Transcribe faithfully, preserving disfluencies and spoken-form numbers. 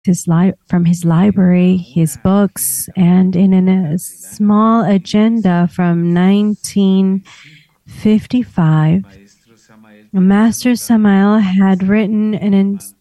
his li- from his library, his books, and in a small agenda from nineteen fifty-five, Master Samael had written an